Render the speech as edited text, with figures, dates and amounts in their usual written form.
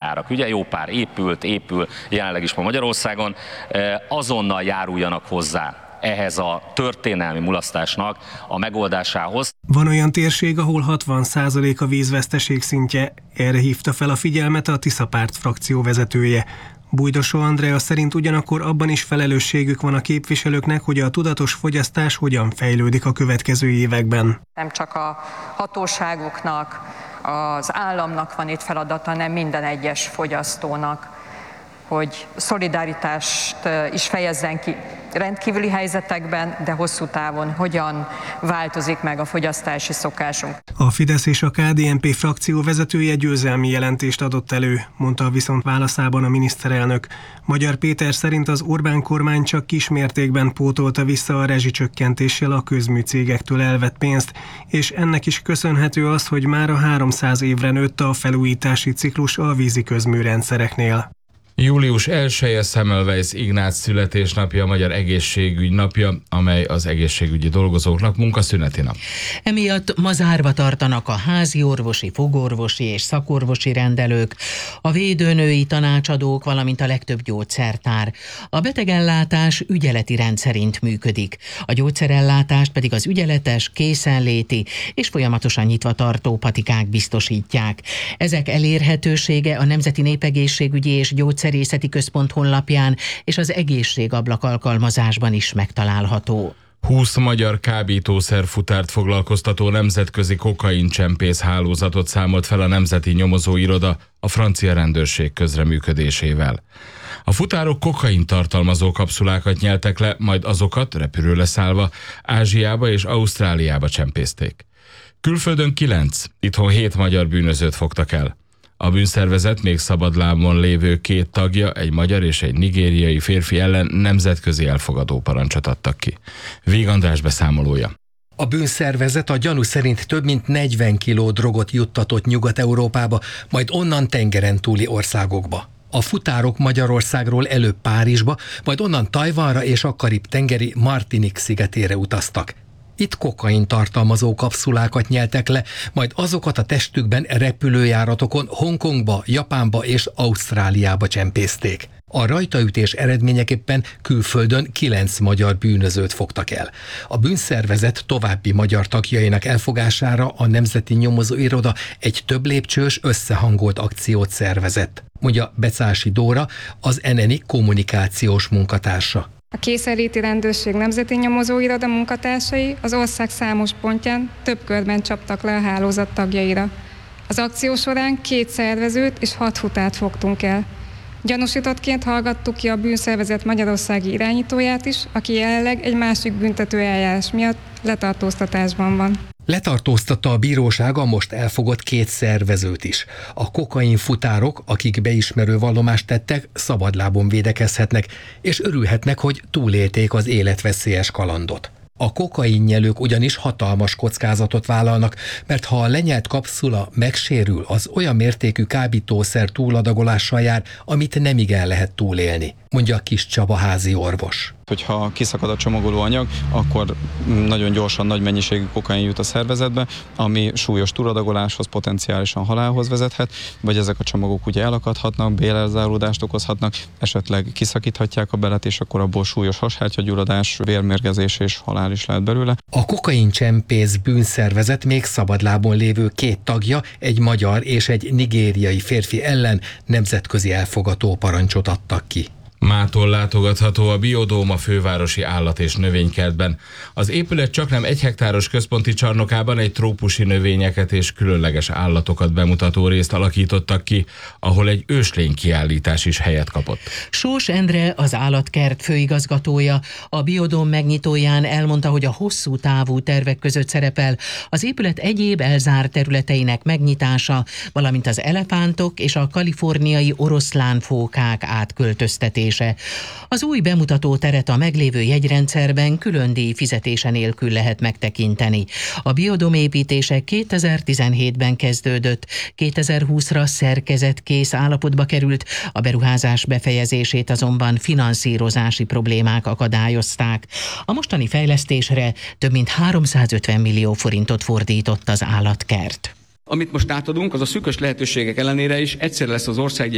gyárak, ugye jó pár épül jelenleg is ma Magyarországon, azonnal járuljanak hozzá ehhez a történelmi mulasztásnak a megoldásához. Van olyan térség, ahol 60% a vízveszteség szintje, erre hívta fel a figyelmet a Tisza Párt frakció vezetője. Bújdosó Andrea szerint ugyanakkor abban is felelősségük van a képviselőknek, hogy a tudatos fogyasztás hogyan fejlődik a következő években. Nem csak a hatóságoknak, az államnak van itt feladata, hanem minden egyes fogyasztónak, hogy szolidaritást is fejezzen ki rendkívüli helyzetekben, de hosszú távon hogyan változik meg a fogyasztási szokásunk. A Fidesz és a KDNP frakció vezetője győzelmi jelentést adott elő, mondta viszont válaszában a miniszterelnök. Magyar Péter szerint az Orbán kormány csak kismértékben pótolta vissza a rezsicsökkentéssel a közműcégektől elvett pénzt, és ennek is köszönhető az, hogy már a 300 évre nőtt a felújítási ciklus a vízi közműrendszereknél. Július 1-e Semmelweis Ignác születésnapja, a Magyar Egészségügy napja, amely az egészségügyi dolgozóknak munkaszüneti nap. Emiatt ma zárva tartanak a házi orvosi, fogorvosi és szakorvosi rendelők, a védőnői tanácsadók, valamint a legtöbb gyógyszertár. A betegellátás ügyeleti rendszerint működik, a gyógyszerellátást pedig az ügyeletes, készenléti és folyamatosan nyitva tartó patikák biztosítják. Ezek elérhetősége a Nemzeti Népegészségügyi és Gyógyszerészeti Központ honlapján és az egészségablak alkalmazásban is megtalálható. 20 magyar kábítószerfutárt foglalkoztató nemzetközi kokaincsempész hálózatot számolt fel a Nemzeti Nyomozóiroda a francia rendőrség közreműködésével. A futárok kokain tartalmazó kapszulákat nyeltek le, majd azokat repülőre szállva Ázsiába és Ausztráliába csempészték. Külföldön 9, itthon 7 magyar bűnözőt fogtak el. A bűnszervezet még szabadlábon lévő 2 tagja, egy magyar és egy nigériai férfi ellen nemzetközi elfogadó parancsot adtak ki. Vég András beszámolója. A bűnszervezet a gyanú szerint több mint 40 kiló drogot juttatott Nyugat-Európába, majd onnan tengeren túli országokba. A futárok Magyarországról előbb Párizsba, majd onnan Tajvanra és a Karib-tengeri Martinique szigetére utaztak. Itt kokain tartalmazó kapszulákat nyeltek le, majd azokat a testükben repülőjáratokon Hongkongba, Japánba és Ausztráliába csempészték. A rajtaütés eredményeképpen külföldön 9 magyar bűnözőt fogtak el. A bűnszervezet további magyar tagjainak elfogására a Nemzeti Nyomozóiroda egy több lépcsős összehangolt akciót szervezett, mondja Becási Dóra, az NNI kommunikációs munkatársa. A készenléti rendőrség nemzeti nyomozóiroda munkatársai az ország számos pontján több körben csaptak le a hálózat tagjaira. Az akció során 2 szervezőt és 6 futárt fogtunk el. Gyanúsítottként hallgattuk ki a bűnszervezet magyarországi irányítóját is, aki jelenleg egy másik büntetőeljárás miatt letartóztatásban van. Letartóztatta a bíróság a most elfogott 2 szervezőt is. A kokainfutárok, akik beismerő vallomást tettek, szabadlábon védekezhetnek, és örülhetnek, hogy túlélték az életveszélyes kalandot. A kokainnyelők ugyanis hatalmas kockázatot vállalnak, mert ha a lenyelt kapszula megsérül, az olyan mértékű kábítószer túladagolással jár, amit nemigen lehet túlélni, mondja Kis Csaba házi orvos. Hogyha kiszakad a csomagoló anyag, akkor nagyon gyorsan nagy mennyiségű kokain jut a szervezetbe, ami súlyos túladagoláshoz, potenciálisan halálhoz vezethet, vagy ezek a csomagok ugye elakadhatnak, bélelzáródást okozhatnak, esetleg kiszakíthatják a belet, és akkor abból súlyos hashártyagyulladás, vérmérgezés és halál is lehet belőle. A kokaincsempész bűnszervezet még szabadlábon lévő 2 tagja, egy magyar és egy nigériai férfi ellen nemzetközi elfogató parancsot adtak ki. Mától látogatható a Biodóm a fővárosi állat- és növénykertben. Az épület csaknem 1 hektáros központi csarnokában egy trópusi növényeket és különleges állatokat bemutató részt alakítottak ki, ahol egy őslénykiállítás is helyet kapott. Sós Endre, az állatkert főigazgatója, a Biodóm megnyitóján elmondta, hogy a hosszú távú tervek között szerepel az épület egyéb elzárt területeinek megnyitása, valamint az elefántok és a kaliforniai oroszlánfókák átköltöztetése. Az új bemutató teret a meglévő jegyrendszerben külön díj fizetése nélkül lehet megtekinteni. A Biodóm építése 2017-ben kezdődött, 2020-ra szerkezetkész állapotba került, a beruházás befejezését azonban finanszírozási problémák akadályozták. A mostani fejlesztésre több mint 350 millió forintot fordított az állatkert. Amit most átadunk, az a szűkös lehetőségek ellenére is egyszerre lesz az ország